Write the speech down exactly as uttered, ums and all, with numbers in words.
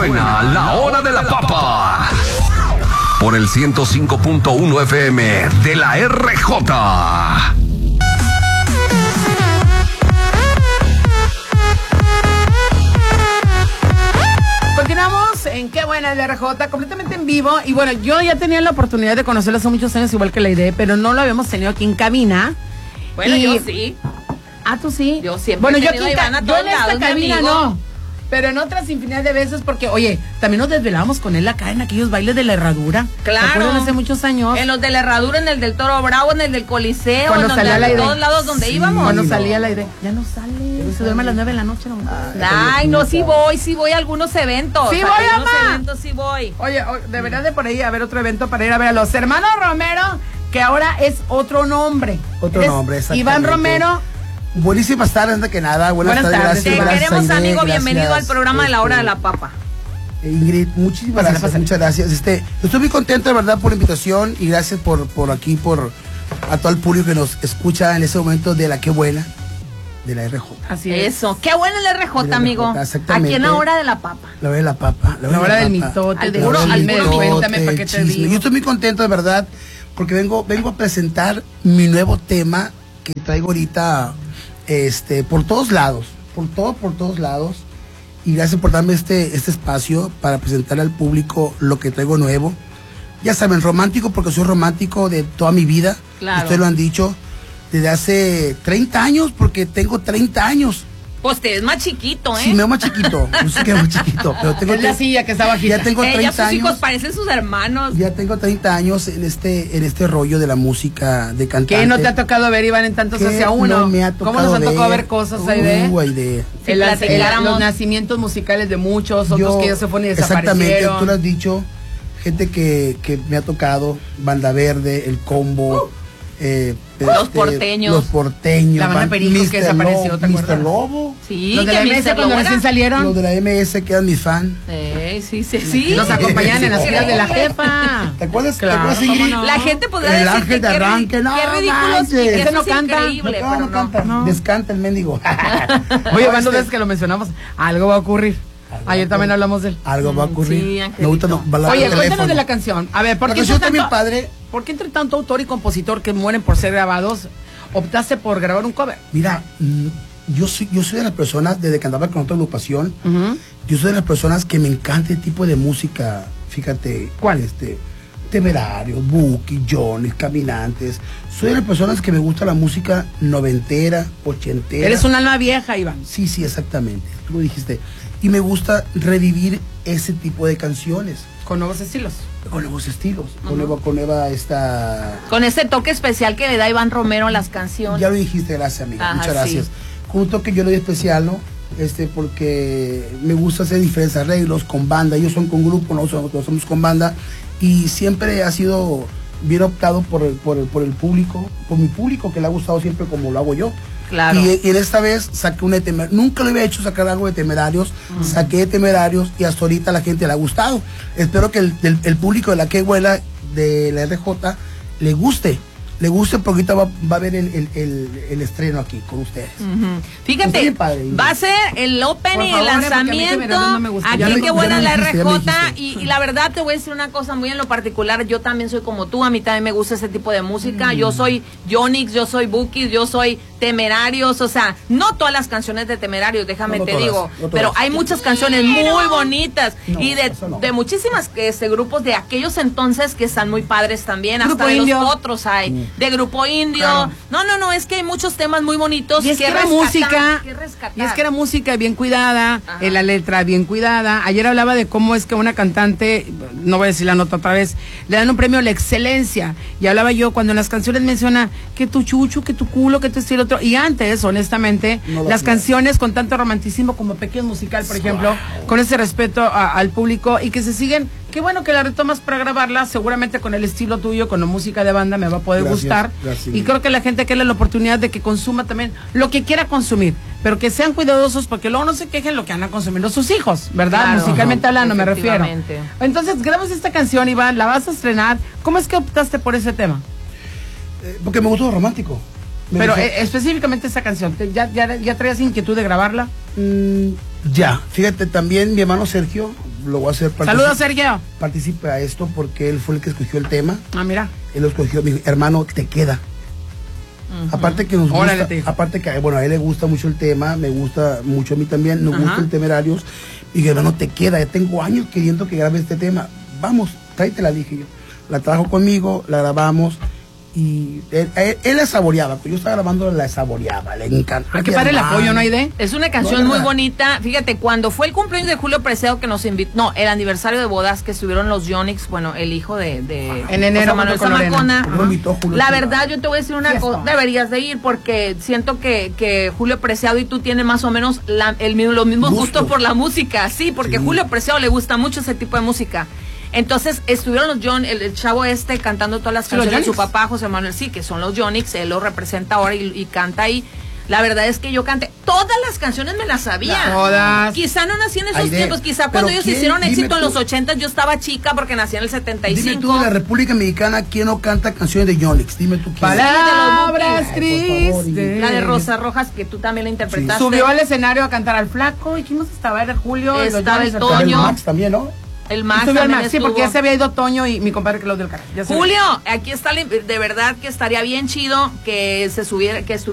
Suena la hora de la papa. Por el ciento cinco punto uno F M de la R J. Continuamos en Qué Buena es la R J, completamente en vivo. Y bueno, yo ya tenía la oportunidad de conocerlo hace muchos años, igual que la idea, pero no lo habíamos tenido aquí en cabina. Bueno, y... yo sí. Ah, ¿tú sí? Yo siempre bueno, he yo, tenido aquí, a Iván a yo todos en esta lados, mi cabina amigo. no, pero en otras infinidad de veces, porque, oye, también nos desvelamos con él acá en aquellos bailes de la Herradura. Claro. ¿Te acuerdas hace muchos años? En los de la Herradura, en el del Toro Bravo, en el del Coliseo, Cuando en donde, salía la idea. todos lados donde Sí, íbamos. Cuando no. salía la idea. Ya no sale. Se duerme a las nueve de la noche. No. Ay, no, sí voy, sí voy a algunos eventos. Sí a voy, algunos mamá. eventos sí voy. Oye, oye, debería de por ahí haber otro evento para ir a ver a los hermanos Romero, que ahora es otro nombre. Otro Es nombre, exactamente. Iván Romero. Buenísimas tardes, antes que nada. Buenas, Buenas tardes, tardes. Te gracias. gracias, queremos, Aide, amigo, gracias, bienvenido al programa de la hora de la este, papa. Ingrid, muchísimas Pásale, gracias, pásale. muchas gracias. Este, estoy muy contento, de verdad, por la invitación y gracias por, por aquí, por a todo el público que nos escucha en ese momento de la Qué Buena, de la R J. Así es. Eso, qué bueno el R De J, la amigo. R J, exactamente. Aquí en la hora de la papa. La hora de la papa. La hora del papa, mitote, al de puro- oro, al al medio, puro cuéntame mitote, para qué te chisme. digo. Yo estoy muy contento, de verdad, porque vengo, vengo a presentar mi nuevo tema que traigo ahorita este, por todos lados, por todo, por todos lados. Y gracias por darme este, este espacio para presentarle al público lo que traigo nuevo. Ya saben, romántico porque soy romántico de toda mi vida. Claro. Ustedes lo han dicho. Desde hace treinta años, porque tengo treinta años. Pues te ves más chiquito, ¿eh? Sí, me veo más chiquito. Yo sé que me veo más chiquito, pero tengo Es la silla que está bajita. ya tengo Eh, ya treinta sus hijos años. parecen sus hermanos. Ya tengo treinta años en este en este rollo de la música de cantante. ¿Qué no te ha tocado ver, Iván, en tantos ¿Qué hacia uno? no me ha tocado ¿Cómo nos ha tocado ver, ver cosas, Aide? Uh, Aide. Si El- el- platicáramos. los nacimientos musicales de muchos, otros Yo- que ya se fueron y exactamente, desaparecieron. tú lo has dicho. Gente que, que me ha tocado, Banda Verde, El Combo, eh, Los Porteños. Los Porteños. La Banda Ban- Perico que mister desapareció, Lobo, ¿te acuerdas? mister Lobo. Sí, Los de que la mi M S se cuando lo recién era. salieron. Los de la M S que eran mis fans. Eh, sí, sí, sí. Los acompañaban en las Sí. giras de la jefa. ¿Te acuerdas? Claro, ¿Te acuerdas, ¿cómo Ingrid? no? La gente podrá El decir ángel de que qué ri- arranque, no qué ridículos manches. y que Ese eso no es canta. increíble, No, pero no no. canta. No. Descanta el mendigo. Oye, No, Iván, este, veces que lo mencionamos, algo va a ocurrir. Ayer también hablamos de él. Algo va a ocurrir. Sí, Me Angelito. gusta no, bala- Oye, el cuéntanos teléfono. de la canción. A ver, ¿por La qué, canción entre está bien tanto, padre. ¿por qué entre tanto autor y compositor que mueren por ser grabados, optaste por grabar un cover? Mira, mm, yo soy, yo soy de las personas, desde que andaba con otra agrupación, Ujú. yo soy de las personas que me encanta el tipo de música, fíjate. ¿Cuál? Este, Temerarios, Buki, Johnny, Caminantes. Soy de las personas que me gusta la música noventera, ochentera. Eres un alma vieja, Iván. Sí, sí, exactamente. Tú lo dijiste. Y me gusta revivir ese tipo de canciones. Con nuevos estilos. Con nuevos estilos. Con nueva, con nueva esta. Con ese toque especial que le da Iván Romero a las canciones. Ya lo dijiste, gracias, amiga. Ajá, Muchas gracias. sí. Con un toque yo le doy especial, ¿no? Este, porque me gusta hacer diferentes arreglos con banda. Ellos son con grupo, nosotros somos, somos con banda. Y siempre ha sido bien optado por el, por el, por el público, por mi público, que le ha gustado siempre como lo hago yo. Claro. Y, y en esta vez saqué una de Temerarios. Nunca lo había hecho sacar algo de Temerarios. Saqué de Temerarios y hasta ahorita a la gente le ha gustado. Espero que el, el, el público de la que huela de la R J le guste. Le guste porque ahorita va, va a ver el, el, el, el estreno aquí con ustedes. Ujú. Está Fíjate, bien padre. va a ser el open Por y favor, el porque a mí lanzamiento. Temerarios no me gusta. Aquí Ya me- qué ya buena me la dijiste, ya me R J. dijiste. Y, y la verdad te voy a decir una cosa muy en lo particular. Yo también soy como tú. A mí también me gusta ese tipo de música. Yo soy Yonix, yo soy Bukis, yo soy Temerarios. O sea, no todas las canciones de Temerarios, déjame No, no te todas, digo. no todas. Pero hay muchas canciones muy bonitas. No, y de, eso no. de muchísimas este, grupos de aquellos entonces que están muy padres también. Hasta Grupo de Indio. los otros hay. De Grupo Indio. Claro. No, no, no. Es que hay muchos temas muy bonitos Y es que, era rescatar, música, que rescatar. y es que era música bien cuidada, Ajá. eh, la letra bien cuidada. Ayer hablaba de cómo es que una cantante, no voy a decir la nota otra vez, le dan un premio a la excelencia. Y hablaba yo cuando en las canciones menciona que tu chuchu, que tu culo, que tu estilo otro. Y antes, honestamente, No lo las hacía. canciones con tanto romanticismo como Pequeño Musical, por ejemplo, con ese respeto a- al público y que se siguen. Qué bueno que la retomas para grabarla, seguramente con el estilo tuyo, con la música de banda me va a poder Gracias, gustar. gracias. Y creo que la gente que le la oportunidad de que consuma también lo que quiera consumir, pero que sean cuidadosos porque luego no se quejen lo que andan consumiendo sus hijos, ¿verdad? Claro. Musicalmente hablando, me refiero. Efectivamente. Entonces, grabas esta canción, Iván, la vas a estrenar. ¿Cómo es que optaste por ese tema? Eh, porque me gustó lo romántico. Me Pero gustó- eh, específicamente esta canción, ¿te- ¿ya, ya, ya traías inquietud de grabarla? Mm, ya, fíjate, también mi hermano Sergio, lo voy a hacer particip- Saludos, Sergio. Participe a esto porque él fue el que escogió el tema. Ah, mira. Él lo escogió, mi hermano, te queda. Uh-huh. Aparte que nos gusta, Órale, aparte que, bueno, a él le gusta mucho el tema, me gusta mucho a mí también, nos Ajá. gustan Temerarios. Y dije, hermano, te queda, ya tengo años queriendo que grabe este tema. Vamos, tráetela, dije yo. La trajo conmigo, la grabamos. Y él, él, él la saboreaba, yo estaba grabando, la saboreaba, le encanta. Ah, qué padre el apoyo, ¿no, Aide? Es una canción No, muy ¿verdad? bonita. Fíjate, cuando fue el cumpleaños de Julio Preciado que nos invitó, no, el aniversario de bodas que estuvieron los Yonix, bueno, el hijo de, de En enero, José Manuel junto con Lorena. Zamacona. ¿Por qué no invitó Julio La Preciado? verdad, yo te voy a decir una Fiesta. cosa, deberías de ir porque siento que, que Julio Preciado y tú tienen más o menos la, el, mismo- los mismos Gusto. gustos por la música, sí, porque Sí. Julio Preciado le gusta mucho ese tipo de música. Entonces estuvieron los John, el, el chavo este cantando todas las Sí, los canciones de su Yonix. papá José Manuel, sí, que son los Yonix, él los representa ahora y, y canta ahí. La verdad es que yo canté, todas las canciones me las sabía. Todas. Quizá no nací en esos Aide, tiempos, quizá pero cuando ellos ¿quién? hicieron Dime éxito en tú. los ochentas yo estaba chica porque nací en el setenta y Dime tú, cinco. de la República Mexicana, ¿quién no canta canciones de Yonix? Dime tú quién. Palabras Ay, por favor, tristes. La de Rosa Rojas, que tú también la interpretaste. Subió al escenario a cantar al flaco. ¿Y quién más estaba? Era Julio. y los Estaba Yonix el estaban. El Toño. Max también, ¿no? El Max Subió al también Max, sí, estuvo. porque ya se había ido Toño y mi compadre Claudio del Cara. Ya se- Julio, aquí está, la- de verdad que estaría bien chido que se subiera, que estuviera